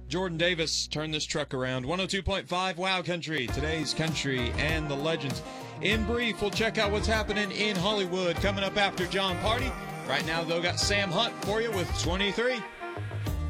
Jordan Davis turned this truck around. 102.5 Wow Country, today's country and the legends. In brief, we'll check out what's happening in Hollywood coming up after John Party. Right now, though, got Sam Hunt for you with 23.